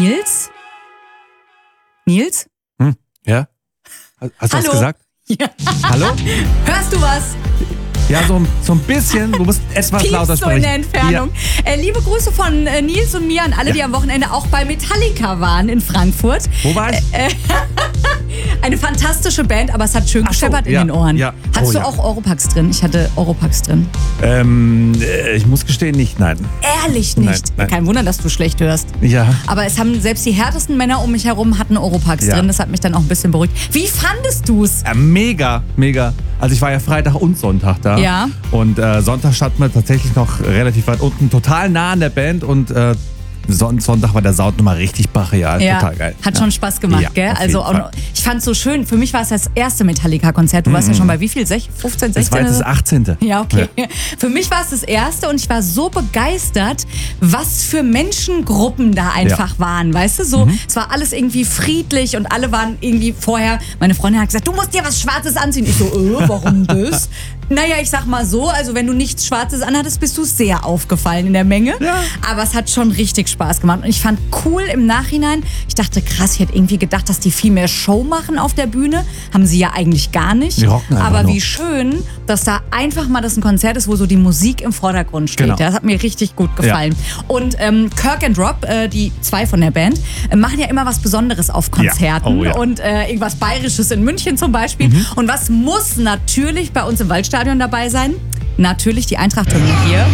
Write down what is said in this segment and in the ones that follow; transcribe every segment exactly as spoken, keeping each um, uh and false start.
Nils? Nils? Hm, ja? Hast du was gesagt? Ja. Hallo? Hörst du was? Ja, so, so ein bisschen. Du musst etwas Piepst lauter so sprechen. in der Entfernung. Ja. Äh, liebe Grüße von äh, Nils und mir an alle, Ja. die am Wochenende auch bei Metallica waren in Frankfurt. Wo war ich? Äh, eine fantastische Band, aber es hat schön Ach so, gescheppert in ja, den Ohren. ja. Hattest Oh, du ja. auch Oropax drin? Ich hatte Oropax drin. Ähm, äh, ich muss gestehen, nicht, nein. Ehrlich Nein, nicht. nein. Kein Wunder, dass du schlecht hörst. Ja. Aber es haben selbst die härtesten Männer um mich herum hatten Oropax Ja. drin. Das hat mich dann auch ein bisschen beruhigt. Wie fandest du's? Äh, mega, mega. Also ich war ja Freitag und Sonntag da. Ja. Und äh, Sonntag standen wir tatsächlich noch relativ weit unten, total nah an der Band. Und äh, Son- Sonntag war der Sound nochmal richtig brachial. Ja, Total geil. hat ja. schon Spaß gemacht, Ja, gell? auf Also jeden auch Fall. noch, ich fand es so schön. Für mich war es das erste Metallica-Konzert. Du warst ja schon bei wie viel? Sech- fünfzehn, Das war sechzehn? jetzt das achtzehnte. Ja, okay. Für mich war es das erste und ich war so begeistert, was für Menschengruppen da einfach waren, weißt du? So, es war alles irgendwie friedlich und alle waren irgendwie vorher, meine Freundin hat gesagt, du musst dir was Schwarzes anziehen. Ich so, äh, warum das? Naja, ich sag mal so, also wenn du nichts Schwarzes anhattest, bist du sehr aufgefallen in der Menge. Ja. Aber es hat schon richtig Spaß gemacht. Und ich fand cool im Nachhinein, ich dachte krass, ich hätte irgendwie gedacht, dass die viel mehr Show machen auf der Bühne. Haben sie ja eigentlich gar nicht. Die rocken einfach Aber nur. wie schön, dass da einfach mal das ein Konzert ist, wo so die Musik im Vordergrund steht. Genau. Das hat mir richtig gut gefallen. Und ähm, Kirk and Rob, äh, die zwei von der Band, äh, machen ja immer was Besonderes auf Konzerten. Ja. Oh, ja. Und äh, irgendwas Bayerisches in München zum Beispiel. Mhm. Und was muss natürlich bei uns im Waldstadion dabei sein? Natürlich die Eintracht-Hymne hier.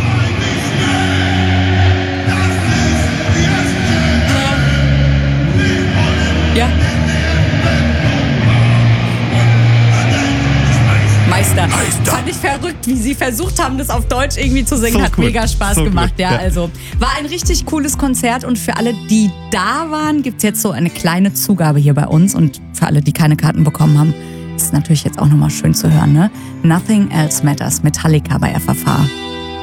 Ja. Meister. Fand ich verrückt, wie sie versucht haben, das auf Deutsch irgendwie zu singen. So Hat cool. mega Spaß So gemacht. cool. Ja, Ja. also war ein richtig cooles Konzert und für alle, die da waren, gibt es jetzt so eine kleine Zugabe hier bei uns und für alle, die keine Karten bekommen haben, ist natürlich jetzt auch nochmal schön zu hören. Ne? Nothing Else Matters, Metallica bei F F H.